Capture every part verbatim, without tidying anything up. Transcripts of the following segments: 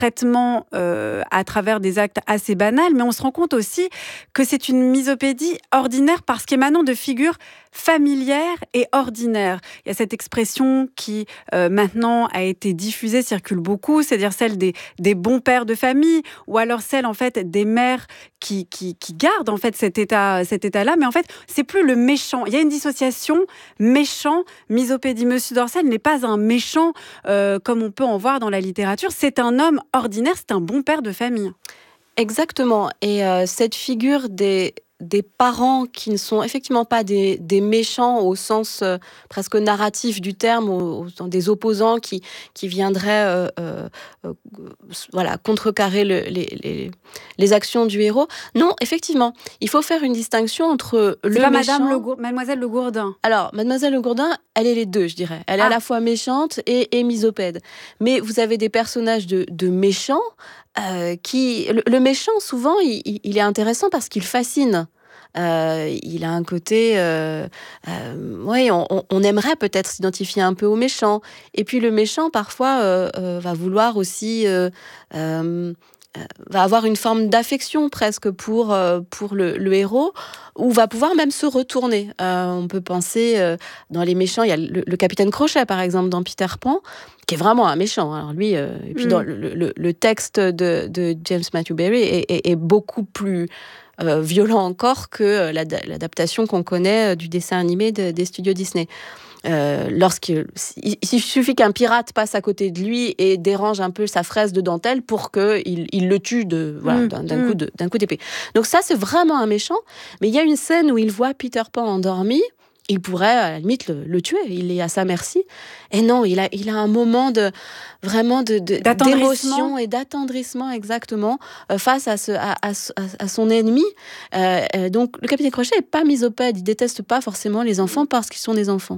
traitement euh, à travers des actes assez banals, mais on se rend compte aussi que c'est une misopédie ordinaire parce qu'émanant de figures familières et ordinaires. Il y a cette expression qui euh, maintenant a été diffusée, circule beaucoup, c'est-à-dire celle des, des bons pères de famille, ou alors celle en fait des mères qui, qui, qui gardent en fait cet état, cet état-là, mais en fait c'est plus le méchant. Il y a une dissociation méchant, misopédie. Monsieur Dorcel n'est pas un méchant euh, comme on peut en voir dans la littérature, c'est un homme ordinaire, c'est un bon père de famille. Exactement, et euh, cette figure des... des parents qui ne sont effectivement pas des, des méchants au sens euh, presque narratif du terme, au, au, des opposants qui, qui viendraient euh, euh, euh, voilà, contrecarrer le, les, les, les actions du héros. Non, effectivement, il faut faire une distinction entre C'est le pas méchant... Madame Le Gour- Mademoiselle Le Gourdin. Alors, Mademoiselle Le Gourdin, elle est les deux, je dirais. Elle est Ah. à la fois méchante et, et misopède. Mais vous avez des personnages de, de méchants euh, qui... Le, le méchant, souvent, il, il est intéressant parce qu'il fascine. Euh, il a un côté... Euh, euh, oui, on, on aimerait peut-être s'identifier un peu au méchant. Et puis le méchant, parfois, euh, euh, va vouloir aussi... Euh, euh, va avoir une forme d'affection presque pour, euh, pour le, le héros, ou va pouvoir même se retourner. Euh, on peut penser, euh, dans les méchants, il y a le, le capitaine Crochet, par exemple, dans Peter Pan, qui est vraiment un méchant. Alors lui, euh, et puis mm. dans le, le, le texte de, de James Matthew Barrie est, est, est beaucoup plus euh, violent encore que l'adaptation qu'on connaît du dessin animé de, des studios Disney. Euh, lorsqu'il il, il suffit qu'un pirate passe à côté de lui et dérange un peu sa fraise de dentelle pour qu'il il le tue de, voilà, mmh, d'un, d'un, mmh. coup de, d'un coup d'épée. Donc ça, c'est vraiment un méchant. Mais il y a une scène où il voit Peter Pan endormi. Il pourrait, à la limite, le, le tuer. Il est à sa merci. Et non, il a, il a un moment de, vraiment de, de, d'émotion et d'attendrissement, exactement, euh, face à, ce, à, à, à son ennemi. Euh, euh, donc, le capitaine Crochet n'est pas misopède. Il ne déteste pas forcément les enfants parce qu'ils sont des enfants.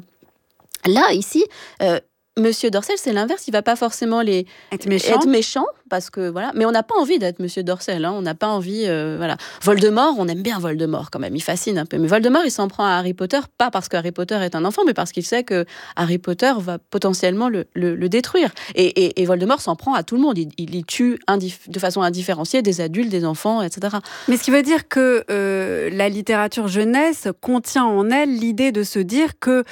Là, ici, euh, Monsieur Dorcel, c'est l'inverse. Il ne va pas forcément les être méchant, être méchant parce que voilà. Mais on n'a pas envie d'être Monsieur Dorcel. Hein. On n'a pas envie, euh, voilà. Voldemort, on aime bien Voldemort quand même. Il fascine un peu. Mais Voldemort, il s'en prend à Harry Potter, pas parce que Harry Potter est un enfant, mais parce qu'il sait que Harry Potter va potentiellement le, le, le détruire. Et, et, et Voldemort s'en prend à tout le monde. Il, il, il tue indif- de façon indifférenciée des adultes, des enfants, et cetera. Mais ce qui veut dire que euh, la littérature jeunesse contient en elle l'idée de se dire que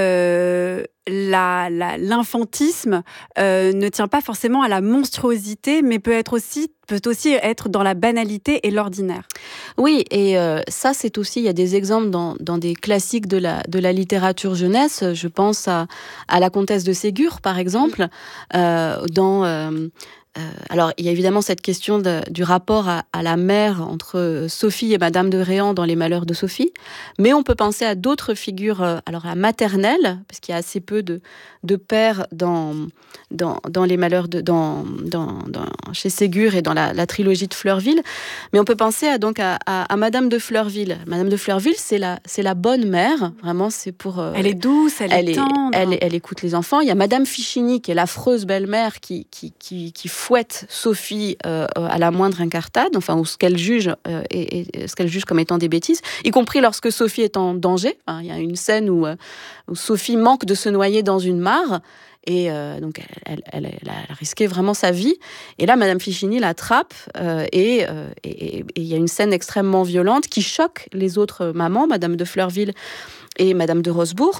euh, La, la, l'infantisme euh, ne tient pas forcément à la monstruosité, mais peut être aussi peut aussi être dans la banalité et l'ordinaire. Oui, et euh, ça, c'est aussi, il y a des exemples dans, dans des classiques de la, de la littérature jeunesse. Je pense à, à La Comtesse de Ségur, par exemple, euh, dans... Euh, Euh, alors, il y a évidemment cette question de, du rapport à, à la mère entre Sophie et Madame de Réan dans Les Malheurs de Sophie, mais on peut penser à d'autres figures, euh, alors la maternelle, parce qu'il y a assez peu de, de pères dans, dans, dans Les Malheurs de, dans, dans, dans, chez Ségur et dans la, la trilogie de Fleurville, mais on peut penser à, donc à, à, à Madame de Fleurville. Madame de Fleurville, c'est la, c'est la bonne mère, vraiment, c'est pour... Euh, elle est douce, elle, elle est tendre. Elle, elle, elle écoute les enfants. Il y a Madame Fichini, qui est l'affreuse belle-mère qui, qui, qui, qui fouette Sophie euh, à la moindre incartade, enfin, ou ce qu'elle juge, euh, et, et ce qu'elle juge comme étant des bêtises, y compris lorsque Sophie est en danger. Enfin, il y a une scène où, euh, où Sophie manque de se noyer dans une mare, et euh, donc elle, elle, elle, elle a risqué vraiment sa vie. Et là, Madame Fichini l'attrape, euh, et euh, et il y a une scène extrêmement violente qui choque les autres mamans, Madame de Fleurville et Madame de Rosebourg.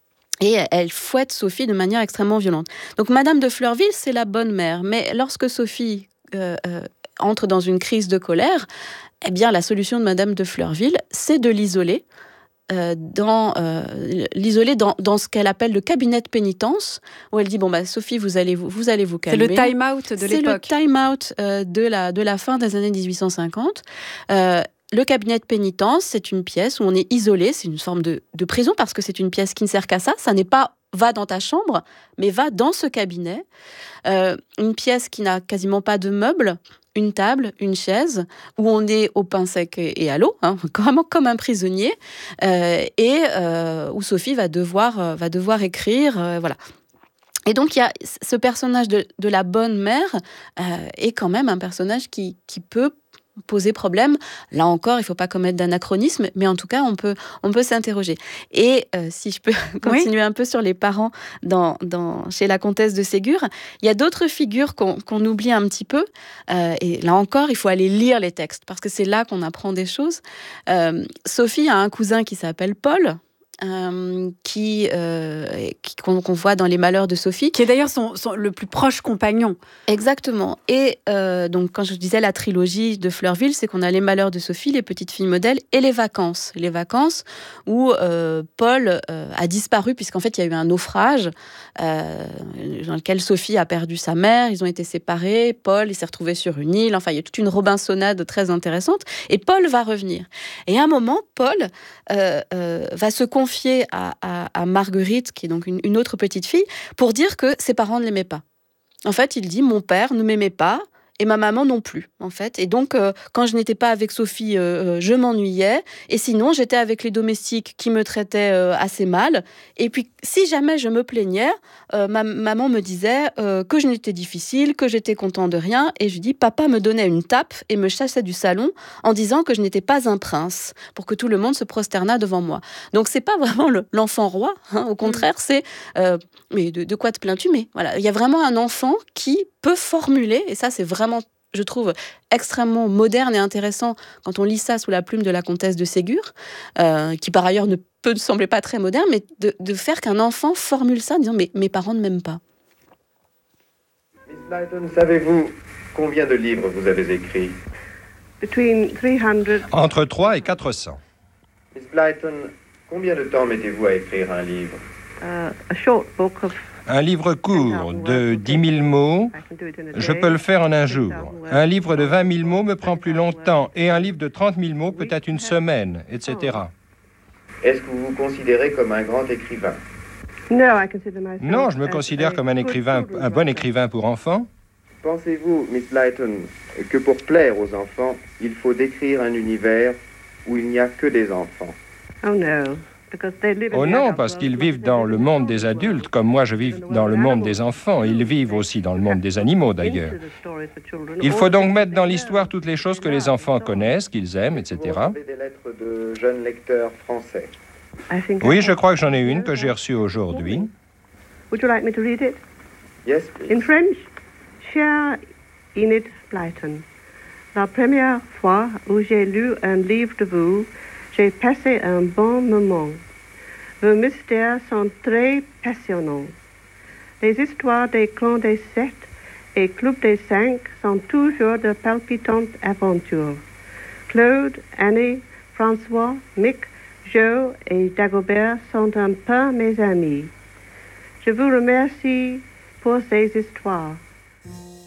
Et elle fouette Sophie de manière extrêmement violente. Donc, Madame de Fleurville, c'est la bonne mère. Mais lorsque Sophie euh, euh, entre dans une crise de colère, eh bien, la solution de Madame de Fleurville, c'est de l'isoler. Euh, dans, euh, l'isoler dans, dans ce qu'elle appelle le cabinet de pénitence, où elle dit, bon, bah, Sophie, vous allez vous, vous, allez vous calmer. C'est le time-out de c'est l'époque. C'est le time-out euh, de, la, de la fin des années dix-huit cent cinquante. Euh, Le cabinet de pénitence, c'est une pièce où on est isolé, c'est une forme de, de prison parce que c'est une pièce qui ne sert qu'à ça. Ça n'est pas va dans ta chambre, mais va dans ce cabinet. Euh, une pièce qui n'a quasiment pas de meubles, une table, une chaise, où on est au pain sec et à l'eau, hein, vraiment comme un prisonnier, euh, et euh, où Sophie va devoir, euh, va devoir écrire, euh, voilà. Et donc, il y a ce personnage de, de la bonne mère euh, est quand même un personnage qui, qui peut poser problème. Là encore, il ne faut pas commettre d'anachronisme, mais en tout cas, on peut, on peut s'interroger. Et euh, si je peux continuer oui. un peu sur les parents dans, dans, chez la comtesse de Ségur, il y a d'autres figures qu'on, qu'on oublie un petit peu. Euh, et là encore, il faut aller lire les textes, parce que c'est là qu'on apprend des choses. Euh, Sophie a un cousin qui s'appelle Paul, Euh, qui, euh, qui qu'on, qu'on voit dans Les Malheurs de Sophie. Qui est d'ailleurs son, son, le plus proche compagnon. Exactement. Et euh, donc, quand je disais la trilogie de Fleurville, c'est qu'on a Les Malheurs de Sophie, Les Petites Filles modèles et Les Vacances. Les Vacances où euh, Paul euh, a disparu, puisqu'en fait, il y a eu un naufrage euh, dans lequel Sophie a perdu sa mère. Ils ont été séparés. Paul, il s'est retrouvé sur une île. Enfin, il y a toute une Robinsonade très intéressante. Et Paul va revenir. Et à un moment, Paul euh, euh, va se confier À, à, à Marguerite, qui est donc une, une autre petite fille, pour dire que ses parents ne l'aimaient pas. En fait, il dit « Mon père ne m'aimait pas et ma maman non plus. » En fait. Et donc, euh, quand je n'étais pas avec Sophie, euh, je m'ennuyais. Et sinon, j'étais avec les domestiques qui me traitaient euh, assez mal. Et puis, si jamais je me plaignais, euh, ma maman me disait euh, que je n'étais difficile, que j'étais content de rien. Et je dis, papa me donnait une tape et me chassait du salon en disant que je n'étais pas un prince, pour que tout le monde se prosternât devant moi. Donc, c'est pas vraiment le, l'enfant roi. Hein. Au contraire, mmh. c'est euh, mais de, de quoi te plains-tu? Mais voilà, il y a vraiment un enfant qui peut formuler, et ça, c'est vraiment, je trouve, extrêmement moderne et intéressant quand on lit ça sous la plume de la comtesse de Ségur, euh, qui par ailleurs ne peut ne sembler pas très moderne, mais de, de faire qu'un enfant formule ça en disant mais mes parents ne m'aiment pas. Miss Blyton, savez-vous combien de livres vous avez écrits? Entre trois et quatre cents. Miss Blyton, combien de temps mettez-vous à écrire un livre? Uh, a short book of Un livre court de dix mille mots, je peux le faire en un jour. Un livre de vingt mille mots me prend plus longtemps et un livre de trente mille mots peut-être une semaine, et cetera. Est-ce que vous vous considérez comme un grand écrivain? Non, je me considère comme un écrivain, un bon écrivain pour enfants. Pensez-vous, Miss Blyton, que pour plaire aux enfants, il faut décrire un univers où il n'y a que des enfants? Oh no. Oh non, parce qu'ils vivent dans le monde des adultes, comme moi je vis dans le monde des enfants. Ils vivent aussi dans le monde des animaux, d'ailleurs. Il faut donc mettre dans l'histoire toutes les choses que les enfants connaissent, qu'ils aiment, et cetera. Vous avez des lettres de jeunes lecteurs français? Oui, je crois que j'en ai une que j'ai reçue aujourd'hui. Would you like me to read it? Yes, please. In French, Chère Enid Blyton, la première fois où j'ai lu un livre de vous, j'ai passé un bon moment. Vos mystères sont très passionnants. Les histoires des clans des sept et clubs des cinq sont toujours de palpitantes aventures. Claude, Annie, François, Mick, Joe et Dagobert sont un peu mes amis. Je vous remercie pour ces histoires.